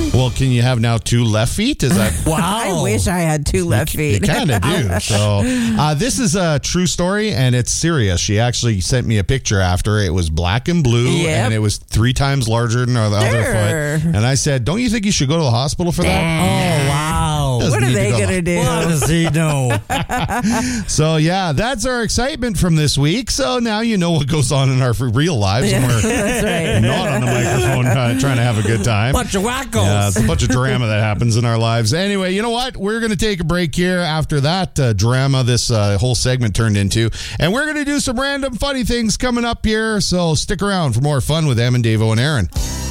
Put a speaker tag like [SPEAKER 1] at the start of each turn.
[SPEAKER 1] Well, can you have now 2 left feet? Is that
[SPEAKER 2] Wow.
[SPEAKER 3] I wish I had 2 left feet.
[SPEAKER 1] You kind of do. So this is a true story, and it's serious. She actually sent me a picture after. It was black and blue,
[SPEAKER 3] Yep.
[SPEAKER 1] and it was 3 times larger than the other foot. And I said, don't you think you should go to the hospital for that?
[SPEAKER 2] Oh, wow.
[SPEAKER 1] Doesn't
[SPEAKER 3] What are
[SPEAKER 1] need to
[SPEAKER 3] they
[SPEAKER 1] go.
[SPEAKER 3] going to do?
[SPEAKER 2] What does he know?
[SPEAKER 1] So, yeah, that's our excitement from this week. So now you know what goes on in our real lives when we're
[SPEAKER 3] That's right.
[SPEAKER 1] not on the microphone trying to have a good time.
[SPEAKER 2] Bunch of wackos.
[SPEAKER 1] Yeah, it's a bunch of drama that happens in our lives. Anyway, you know what? We're going to take a break here after that drama this whole segment turned into. And we're going to do some random funny things coming up here. So stick around for more fun with Em and Davo and Aaron.